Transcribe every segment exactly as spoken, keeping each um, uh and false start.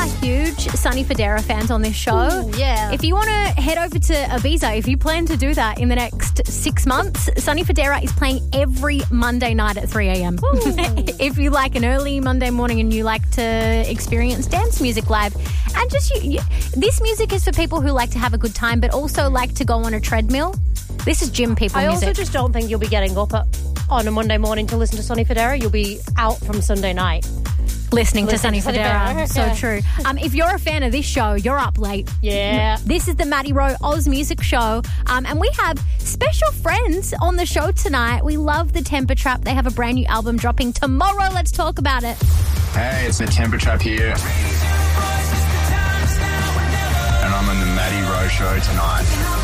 huge Sonny Fodera fans on this show. Ooh, yeah. If you want to head over to Ibiza, if you plan to do that in the next six months, Sonny Fodera is playing every Monday night at three a.m. If you like an early Monday morning and you like to experience dance music live, and just you, you, this music is for people who like to have a good time but also like to go on a treadmill. This is gym people I music. also just don't think you'll be getting up at, on a Monday morning to listen to Sonny Fodera. You'll be out from Sunday night. Listening to Sonny Listening to Sonny Fodera. Fodera. So Yeah. true. Um, if you're a fan of this show, you're up late. Yeah. This is the Maddie Rowe Oz Music Show. Um, and we have special friends on the show tonight. We love the Temper Trap. They have a brand new album dropping tomorrow. Let's talk about it. Hey, it's the Temper Trap here. And I'm on the Maddie Rowe Show tonight.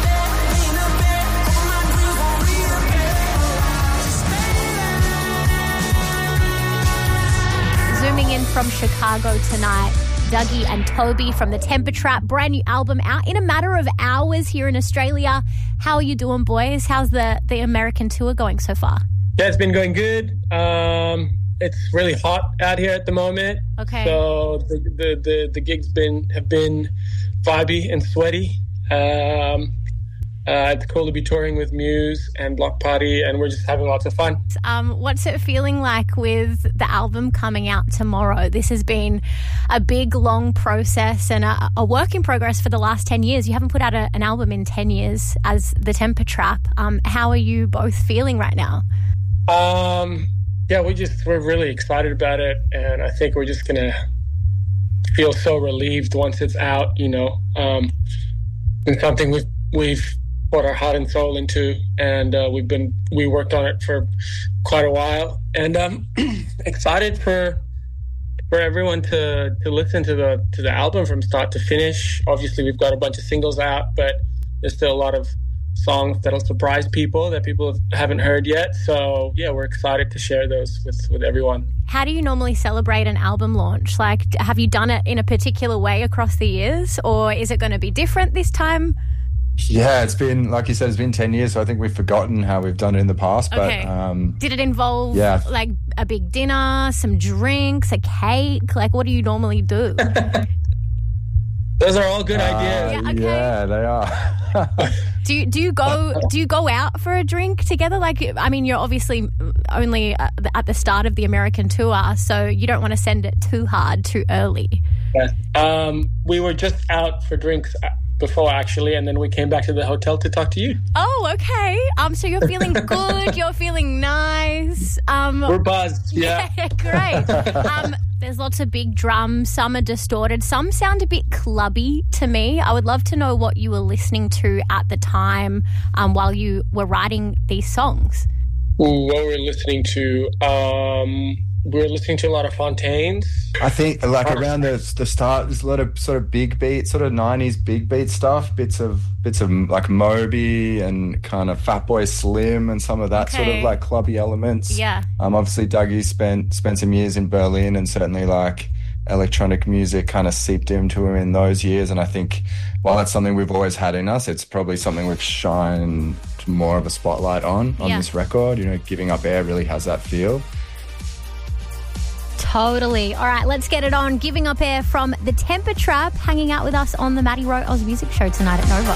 Zooming in from Chicago tonight, Dougie and Toby from the Temper Trap, brand new album out in a matter of hours here in Australia. How are you doing, boys? How's the, the American tour going so far? Yeah, it's been going good. Um, it's really hot out here at the moment. Okay. So the the the, the gigs been have been vibey and sweaty. Um, uh, it's cool to be touring with Muse and Block Party, and we're just having lots of fun. Um, what's it feeling like with the album coming out tomorrow? This has been a big, long process and a, a work in progress for the last ten years. You haven't put out a, an album in ten years as the Temper Trap. Um, how are you both feeling right now? Um, yeah, we just we're really excited about it, and I think we're just gonna feel so relieved once it's out. You know, um, it's something we've we've put our heart and soul into, and uh, we've been we worked on it for quite a while, and um, excited for for everyone to to listen to the to the album from start to finish. Obviously, we've got a bunch of singles out, but there's still a lot of songs that'll surprise people that people haven't heard yet. So yeah, we're excited to share those with with everyone. How do you normally celebrate an album launch? Like, have you done it in a particular way across the years, or is it going to be different this time? Yeah, it's been, like you said, it's been ten years, so I think we've forgotten how we've done it in the past. But Okay. um, Did it involve Yeah. like a big dinner, some drinks, a cake? Like, what do you normally do? Those are all good uh, ideas. Yeah, okay. yeah, they are. Do you, do you go do you go out for a drink together? Like, I mean, you're obviously only at the start of the American tour, so you don't want to send it too hard too early. Yeah. Um, we were just out for drinks before, actually, and then we came back to the hotel to talk to you. Oh, okay. Um, so you're feeling good. You're feeling nice. Um, We're buzzed. Yeah. yeah, great. Um, there's lots of big drums. Some are distorted. Some sound a bit clubby to me. I would love to know what you were listening to at the time um, while you were writing these songs. Ooh, what we're listening to, um, we were listening to a lot of Fontaines. I think like around the the start, there's a lot of sort of big beat, sort of nineties big beat stuff, bits of bits of like Moby and kind of Fatboy Slim and some of that sort Okay. of like clubby elements. Yeah. Um, obviously Dougie spent spent some years in Berlin, and certainly like electronic music kind of seeped into him in those years. And I think while that's something we've always had in us, it's probably something we've shined more of a spotlight on on Yeah. this record. You know, Giving Up Air really has that feel. Totally. All right, let's get it on. Giving Up Air from the Temper Trap, hanging out with us on the Maddie Rowe Oz Music Show tonight at Nova.